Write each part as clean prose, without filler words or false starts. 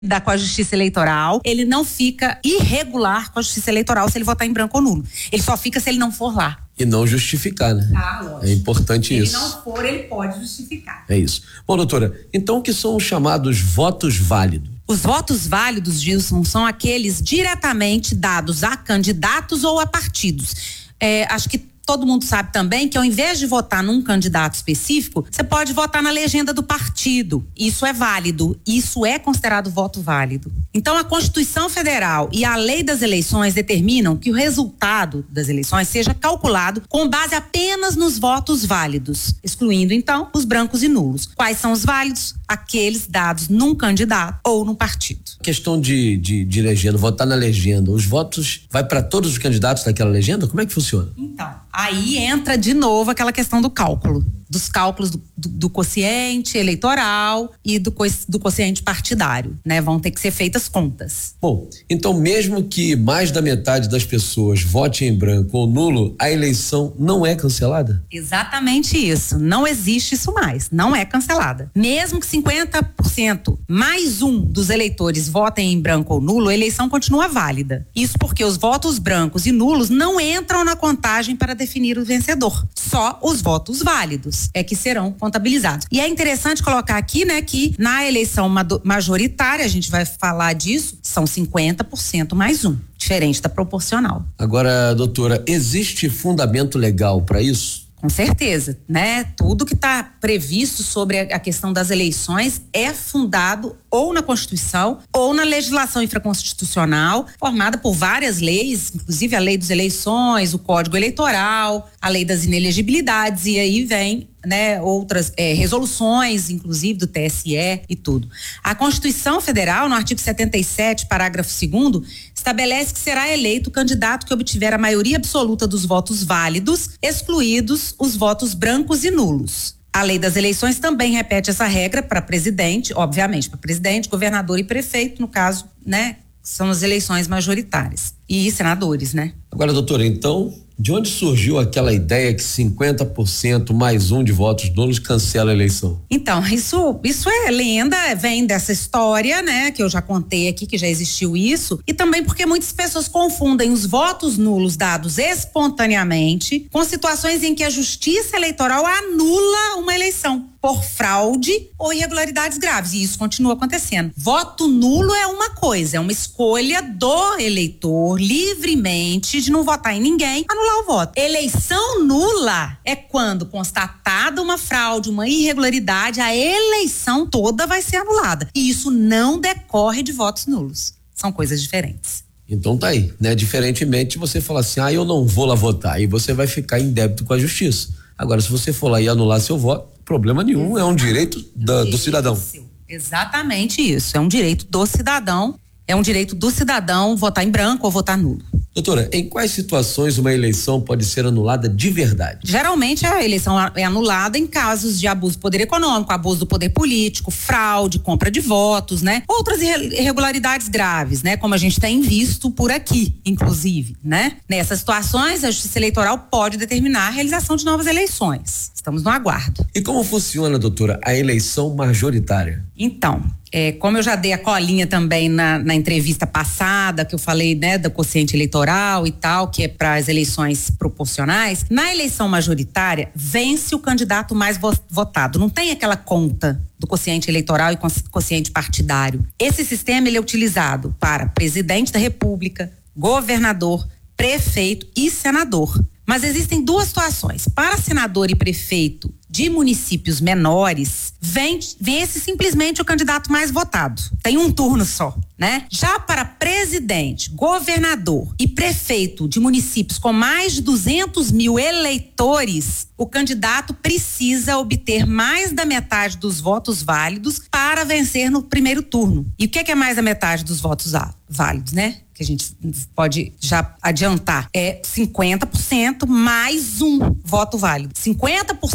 com a Justiça Eleitoral, ele não fica irregular com a Justiça Eleitoral se ele votar em branco ou nulo. Ele só fica se ele não for lá. E não justificar, né? Lógico. É importante isso. Se ele não for, ele pode justificar. É isso. Bom, doutora, então o que são os chamados votos válidos? Os votos válidos, Gilson, são aqueles diretamente dados a candidatos ou a partidos. Acho que todo mundo sabe também que ao invés de votar num candidato específico, você pode votar na legenda do partido. Isso é válido, isso é considerado voto válido. Então a Constituição Federal e a Lei das Eleições determinam que o resultado das eleições seja calculado com base apenas nos votos válidos, excluindo então os brancos e nulos. Quais são os válidos? Aqueles dados num candidato ou num partido. Questão de legenda, votar na legenda, os votos vai para todos os candidatos daquela legenda? Como é que funciona? Então, aí entra de novo aquela questão do cálculo, dos cálculos do quociente eleitoral e do quociente partidário, né? Vão ter que ser feitas contas. Bom, então mesmo que mais da metade das pessoas vote em branco ou nulo, a eleição não é cancelada? Exatamente isso, não existe isso mais, não é cancelada. Mesmo que 50% mais um dos eleitores votem em branco ou nulo, a eleição continua válida. Isso porque os votos brancos e nulos não entram na contagem para definir o vencedor. Só os votos válidos é que serão contabilizados. E é interessante colocar aqui, né, que na eleição majoritária, a gente vai falar disso, são 50% mais um, diferente da proporcional. Agora, doutora, existe fundamento legal para isso? Com certeza, né? Tudo que está previsto sobre a questão das eleições é fundado ou na Constituição ou na legislação infraconstitucional, formada por várias leis, inclusive a Lei das Eleições, o Código Eleitoral, a Lei das Inelegibilidades, e aí vem, né, outras resoluções, inclusive do TSE e tudo. A Constituição Federal, no artigo 77, parágrafo 2º, estabelece que será eleito o candidato que obtiver a maioria absoluta dos votos válidos, excluídos os votos brancos e nulos. A Lei das Eleições também repete essa regra para presidente, obviamente, para presidente, governador e prefeito, no caso, né, são as eleições majoritárias. E senadores, né? Agora, doutora, então, de onde surgiu aquela ideia que 50% mais um de votos nulos cancela a eleição? Então, isso é lenda, vem dessa história, né, que eu já contei aqui, que já existiu isso, e também porque muitas pessoas confundem os votos nulos dados espontaneamente com situações em que a Justiça Eleitoral anula uma eleição por fraude ou irregularidades graves, e isso continua acontecendo. Voto nulo é uma coisa, é uma escolha do eleitor livremente de não votar em ninguém, anular o voto. Eleição nula é quando constatada uma fraude, uma irregularidade, a eleição toda vai ser anulada. E isso não decorre de votos nulos. São coisas diferentes. Então tá aí, né? Diferentemente você fala assim, eu não vou lá votar, e você vai ficar em débito com a justiça. Agora, se você for lá e anular seu voto, problema nenhum, é um direito do cidadão. Exatamente isso, é um direito do cidadão. É um direito do cidadão votar em branco ou votar nulo. Doutora, em quais situações uma eleição pode ser anulada de verdade? Geralmente a eleição é anulada em casos de abuso do poder econômico, abuso do poder político, fraude, compra de votos, né? Outras irregularidades graves, né? Como a gente tem visto por aqui, inclusive, né? Nessas situações, a Justiça Eleitoral pode determinar a realização de novas eleições. Estamos no aguardo. E como funciona, doutora, a eleição majoritária? Então, como eu já dei a colinha também na entrevista passada, que eu falei, né, do quociente eleitoral e tal, que é para as eleições proporcionais, na eleição majoritária, vence o candidato mais votado. Não tem aquela conta do quociente eleitoral e quociente partidário. Esse sistema, ele é utilizado para presidente da República, governador, prefeito e senador. Mas existem duas situações. Para senador e prefeito de municípios menores, vence simplesmente o candidato mais votado. Tem um turno só, né? Já para presidente, governador e prefeito de municípios com mais de 200 mil eleitores, o candidato precisa obter mais da metade dos votos válidos para vencer no primeiro turno. E o que é mais da metade dos votos válidos, né? Que a gente pode já adiantar. É 50% mais um voto válido. 50% dos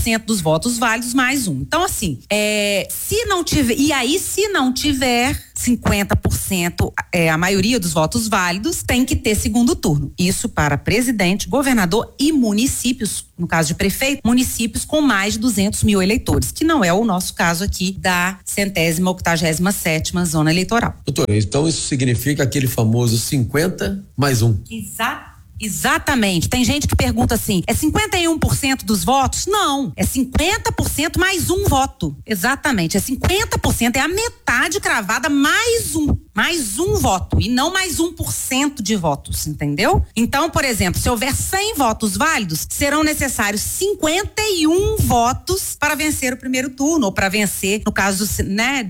votos válidos mais um. Então, assim, se não tiver 50%, a maioria dos votos válidos, tem que ter segundo turno. Isso para presidente, governador e municípios, no caso de prefeito, municípios com mais de 200 mil eleitores, que não é o nosso caso aqui da 187ª zona eleitoral. Doutora, então isso significa aquele famoso 50 mais um. Exatamente. Tem gente que pergunta assim, é 51% dos votos? Não, é 50% mais um voto. Exatamente, é 50%, é a metade cravada mais um voto, e não mais 1% de votos, entendeu? Então, por exemplo, se houver 100 votos válidos, serão necessários 51 votos para vencer o primeiro turno, ou para vencer, no caso, né,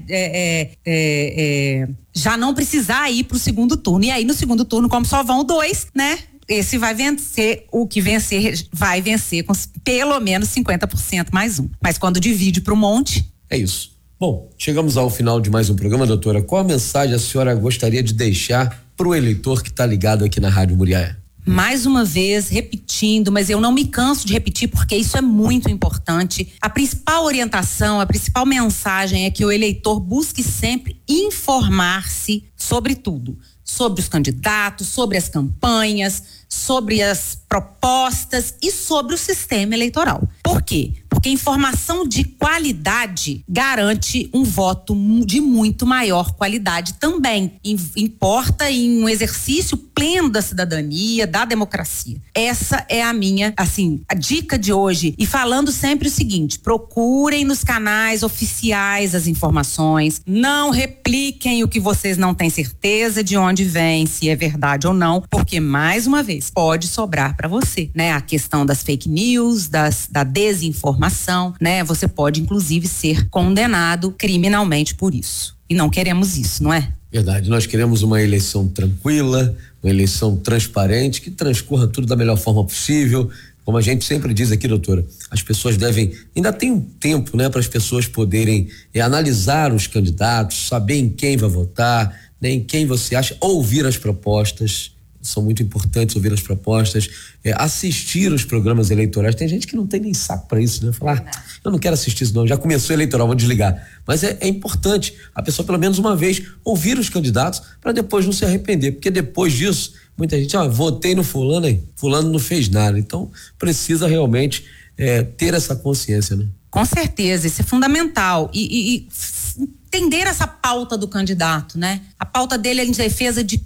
já não precisar ir para o segundo turno. E aí, no segundo turno, como só vão 2, né? Esse vai vencer, o que vencer vai vencer com pelo menos 50% mais um. Mas quando divide para um monte... É isso. Bom, chegamos ao final de mais um programa, doutora. Qual a mensagem a senhora gostaria de deixar para o eleitor que está ligado aqui na Rádio Muriaé? Mais uma vez, repetindo, mas eu não me canso de repetir porque isso é muito importante. A principal orientação, a principal mensagem é que o eleitor busque sempre informar-se sobre tudo. Sobre os candidatos, sobre as campanhas, sobre as propostas e sobre o sistema eleitoral. Por quê? Porque informação de qualidade garante um voto de muito maior qualidade também. Importa em um exercício pleno da cidadania, da democracia. Essa é a minha, assim, a dica de hoje. E falando sempre o seguinte, procurem nos canais oficiais as informações, não repliquem o que vocês não têm certeza de onde vem, se é verdade ou não, porque, mais uma vez, pode sobrar para você, né? A questão das fake news, da desinformação, né? Você pode, inclusive, ser condenado criminalmente por isso. E não queremos isso, não é? Verdade, nós queremos uma eleição tranquila, uma eleição transparente, que transcorra tudo da melhor forma possível. Como a gente sempre diz aqui, doutora, as pessoas ainda tem um tempo, né, para as pessoas poderem analisar os candidatos, saber em quem vai votar, né, em quem você acha, ouvir as propostas. São muito importantes ouvir as propostas, assistir os programas eleitorais. Tem gente que não tem nem saco para isso, né? Falar, eu não quero assistir isso não, já começou o eleitoral, vou desligar. Mas é importante a pessoa pelo menos uma vez ouvir os candidatos para depois não se arrepender, porque depois disso, muita gente, votei no fulano, aí fulano não fez nada. Então, precisa realmente ter essa consciência, né? Com certeza, isso é fundamental. E entender essa pauta do candidato, né? A pauta dele é em defesa de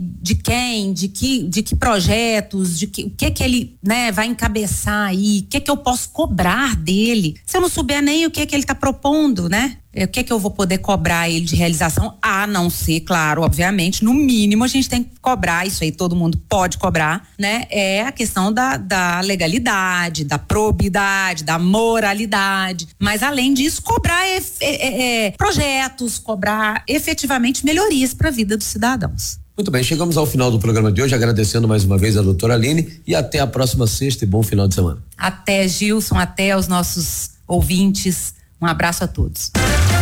quem, de que projetos, o que ele, né, vai encabeçar aí, o que eu posso cobrar dele. Se eu não souber nem o que ele está propondo, né? O que eu vou poder cobrar ele de realização, a não ser, claro, obviamente, no mínimo a gente tem que cobrar, isso aí todo mundo pode cobrar, né? É a questão da legalidade, da probidade, da moralidade, mas além disso, cobrar projetos, cobrar efetivamente melhorias para a vida dos cidadãos. Muito bem, chegamos ao final do programa de hoje, agradecendo mais uma vez a doutora Aline e até a próxima sexta e bom final de semana. Até, Gilson, até aos nossos ouvintes. Um abraço a todos.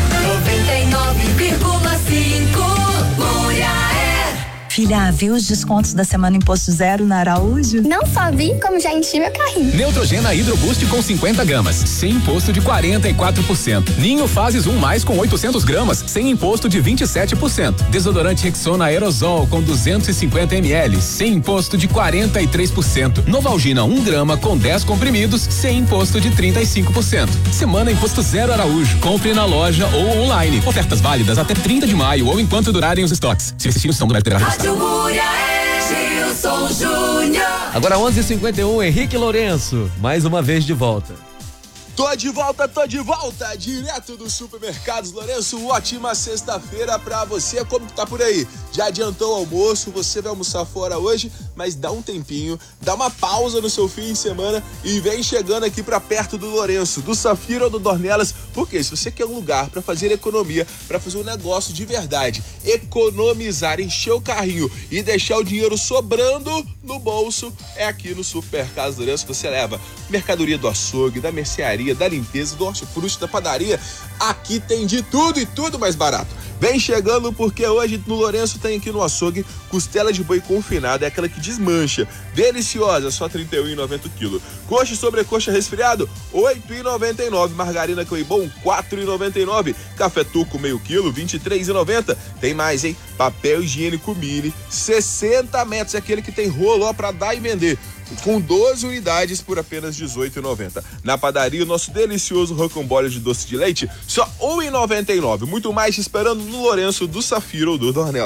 99,5 Filha, viu os descontos da semana Imposto Zero na Araújo? Não só vi, como já enchi meu carrinho. Neutrogena Hidroboost com 50 gramas, sem imposto de 44%. Ninho Fases 1+, com 800 gramas, sem imposto de 27%. Desodorante Rexona Aerosol com 250 ml, sem imposto de 43%. Novalgina 1 grama com 10 comprimidos, sem imposto de 35%. Semana Imposto Zero Araújo. Compre na loja ou online. Ofertas válidas até 30 de maio ou enquanto durarem os estoques. Se existir opção do Rádio Gilson Júnior. Agora 11h51, Henrique Lourenço, mais uma vez de volta. Tô de volta, direto dos supermercados Lourenço. Ótima sexta-feira pra você. Como que tá por aí? Já adiantou o almoço? Você vai almoçar fora hoje? Mas dá um tempinho, dá uma pausa no seu fim de semana e vem chegando aqui pra perto do Lourenço, do Safira ou do Dornelas. Porque se você quer um lugar pra fazer economia, pra fazer um negócio de verdade, economizar, encher o carrinho e deixar o dinheiro sobrando no bolso, é aqui no Supermercados Lourenço. Você leva mercadoria do açougue, da mercearia, da limpeza, do hortifruti, da padaria, Aqui tem de tudo e tudo mais barato. Vem chegando porque hoje no Lourenço tem aqui no açougue costela de boi confinada, é aquela que desmancha. Deliciosa, só R$ 31,90 o quilo. Coxa e sobrecoxa resfriado, R$ 8,99. Margarina Cleibon, R$ 4,99. Café Tuco meio quilo, R$ 23,90. Tem mais, hein? Papel higiênico Mille, 60 metros, é aquele que tem rolo, ó, pra dar e vender. Com 12 unidades por apenas R$ 18,90. Na padaria, o nosso delicioso rocambole de doce de leite, só R$ 1,99. Muito mais te esperando no Lourenço, do Safira ou do Dornel.